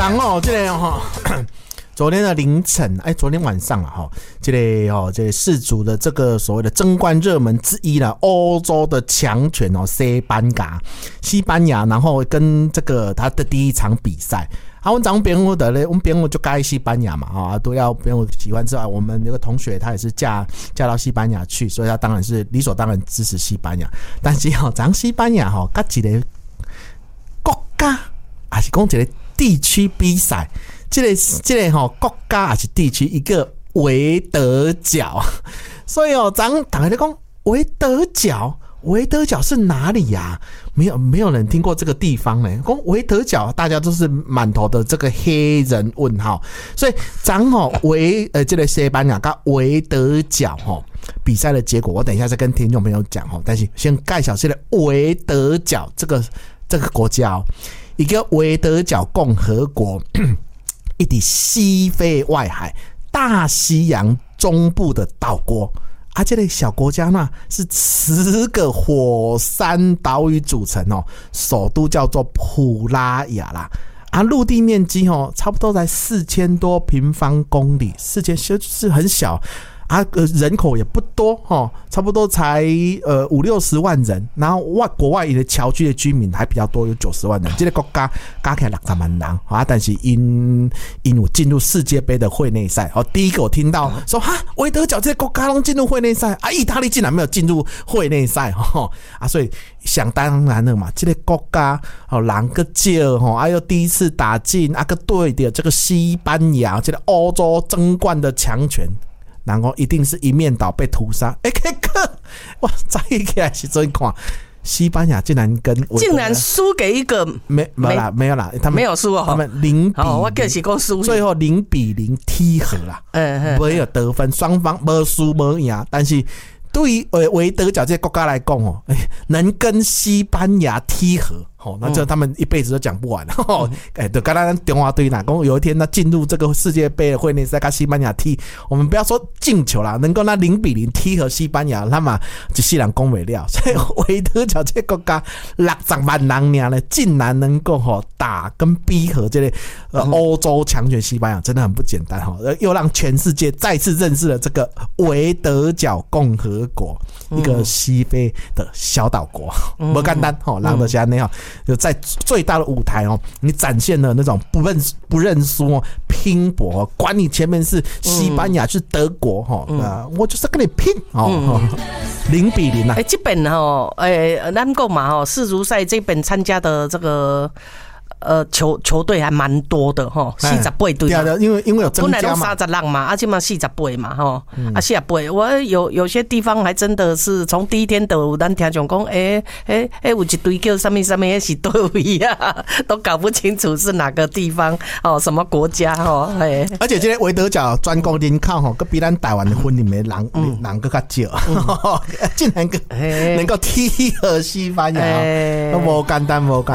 然后这个昨天的凌晨，昨天晚上啊，这个世足的这个所谓的争冠热门之一啦，欧洲的强权西班牙，然后跟这个他的第一场比赛。我们讲辩护的嘞，我们辩护就该西班牙嘛，都要辩护喜欢之外，我们有个同学他也是嫁到西班牙去，所以他当然是理所当然支持西班牙。但是讲西班牙跟一个国家，还是讲一个地区比赛。这个国家还是地区一个维德角，所以咱大家在讲维德角是哪里呀？没有人听过这个地方呢。讲维德角，大家都是满头的这个黑人问号。所以咱这个西班牙跟维德角比赛的结果，我等一下再跟听众朋友讲但是先介绍这个维德角这个国家一个维德角共和国。一地西非外海大西洋中部的岛国这个小国家呢是10个火山岛屿组成首都叫做普拉雅啦陆地面积差不多在4000多平方公里，4000就是很小人口也不多差不多才50-60万人，然后国外的侨居的居民还比较多，有90万人。这个国家加起来60万人但是因有进入世界杯的会内赛第一个我听到说维德角这个国家都进入会内赛意大利竟然没有进入会内赛所以想当然了嘛，这个国家人个少又第一次打进个对的这个西班牙这个欧洲争冠的强权。然后一定是一面倒被屠杀。哇！再一起来是真看，西班牙竟然输给一个没有啦，他们没有输他们0-0， 我就是说输， 最后0-0踢和啦，没有得分，双方没输没赢，但是。对于维德角这些国家来讲能跟西班牙踢和那这他们一辈子都讲不完就刚刚中华队啦，讲有一天他进入这个世界杯的会内赛跟西班牙踢，我们不要说进球啦，能够那0-0踢和西班牙，他们一世人讲不了。所以维德角这个国家60万人呢，竟然能够打跟逼和这类欧洲强权西班牙，真的很不简单又让全世界再次认识了这个维德角共和国，一个西非的小岛国，不简单人就是这样就在最大的舞台你展现了那种不认输拼搏，管你前面是西班牙是德国我就是跟你拼0-0啊！ 这边咱讲嘛世足赛这边参加的这个。球队还蛮多的48队， 因为有增加嘛， 本来都30人嘛，现在48嘛48，我有些地方还真的是从第一天都有咱听讲有一队叫什么是队位都搞不清楚是哪个地方什么国家而且这个维德角专攻人口比咱台湾的婚礼的人更较少，竟然能够踢和西班牙，不简单。